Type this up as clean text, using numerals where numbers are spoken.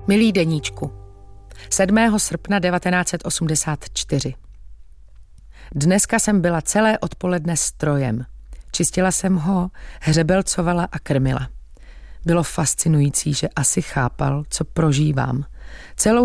Milý deníčku, 7. srpna 1984. Dneska jsem byla celé odpoledne strojem. Čistila jsem ho, hřebelcovala a krmila. Bylo fascinující, že asi chápal, co prožívám. Celou